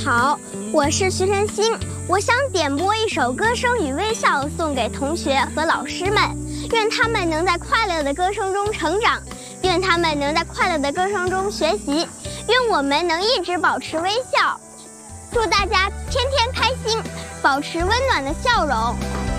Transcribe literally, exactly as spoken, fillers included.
好，我是徐晨星，我想点播一首《歌声与微笑》送给同学和老师们，愿他们能在快乐的歌声中成长，愿他们能在快乐的歌声中学习，愿我们能一直保持微笑。祝大家天天开心，保持温暖的笑容。